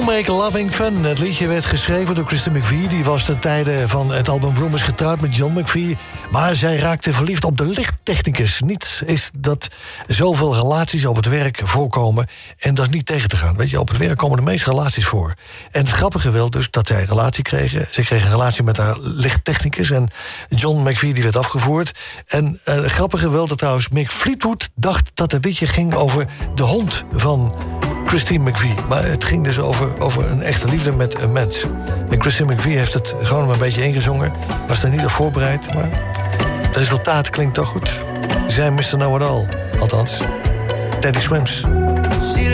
Make Loving Fun. Het liedje werd geschreven door Christine McVie. Die was ten tijde van het album Rumors getrouwd met John McVie. Maar zij raakte verliefd op de lichttechnicus. Niets is dat zoveel relaties op het werk voorkomen. En dat is niet tegen te gaan. Weet je, op het werk komen de meeste relaties voor. En het grappige wel dus dat zij een relatie kregen. Ze kregen een relatie met haar lichttechnicus. En John McVie die werd afgevoerd. En het grappige wel dat trouwens Mick Fleetwood dacht dat het liedje ging over de hond van Christine McVie. Maar het ging dus over een echte liefde met een mens. En Christine McVie heeft het gewoon een beetje ingezongen. Was er niet op voorbereid, maar het resultaat klinkt toch goed. Zij Mr. Know It All. Althans, Teddy Swims.